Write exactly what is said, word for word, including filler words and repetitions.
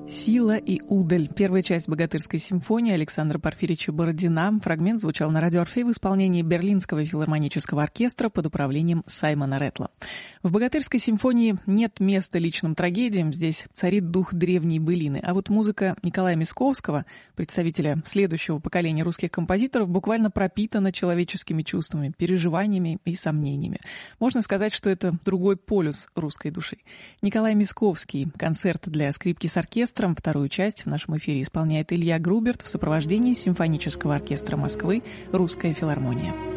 «Сила и удаль». Первая часть «Богатырской симфонии» Александра Порфирьевича Бородина. Фрагмент звучал на радио «Орфей» в исполнении Берлинского филармонического оркестра под управлением Саймона Реттла. В «Богатырской симфонии» нет места личным трагедиям, здесь царит дух древней былины. А вот музыка Николая Мясковского, представителя следующего поколения русских композиторов, буквально пропитана человеческими чувствами, переживаниями и сомнениями. Можно сказать, что это другой полюс русской души. Николай Мясковский. Концерт для скрипки с оркестром. Вторую часть в нашем эфире исполняет Илья Груберт в сопровождении симфонического оркестра Москвы «Русская филармония».